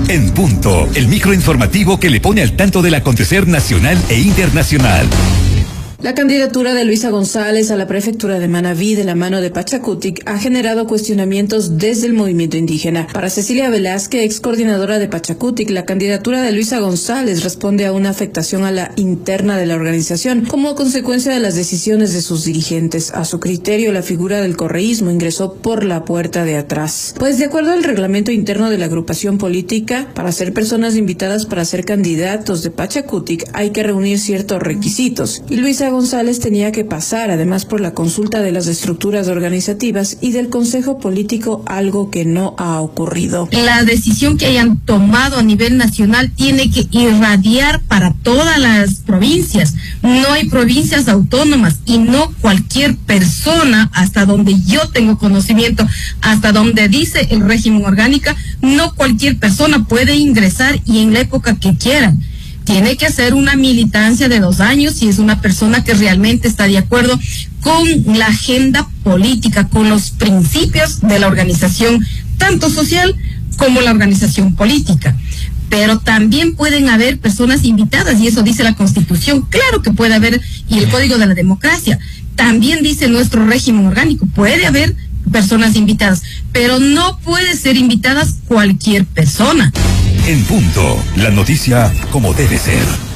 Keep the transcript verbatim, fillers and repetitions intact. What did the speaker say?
En punto, el microinformativo que le pone al tanto del acontecer nacional e internacional. La candidatura de Luisa González a la prefectura de Manabí de la mano de Pachakutik ha generado cuestionamientos desde el movimiento indígena. Para Cecilia Velázquez, ex coordinadora de Pachakutik, la candidatura de Luisa González responde a una afectación a la interna de la organización como consecuencia de las decisiones de sus dirigentes. A su criterio, la figura del correísmo ingresó por la puerta de atrás. Pues de acuerdo al reglamento interno de la agrupación política, para ser personas invitadas para ser candidatos de Pachakutik hay que reunir ciertos requisitos. Y Luisa González tenía que pasar además por la consulta de las estructuras organizativas y del Consejo Político, algo que no ha ocurrido. La decisión que hayan tomado a nivel nacional tiene que irradiar para todas las provincias. No hay provincias autónomas y no cualquier persona, hasta donde yo tengo conocimiento, hasta donde dice el régimen orgánico, no cualquier persona puede ingresar y en la época que quieran. Tiene que hacer una militancia de dos años y es una persona que realmente está de acuerdo con la agenda política, con los principios de la organización, tanto social como la organización política. Pero también pueden haber personas invitadas y eso dice la Constitución. Claro que puede haber, y el Código de la Democracia. También dice nuestro régimen orgánico, puede haber personas invitadas, pero no puede ser invitadas cualquier persona. En punto, la noticia como debe ser.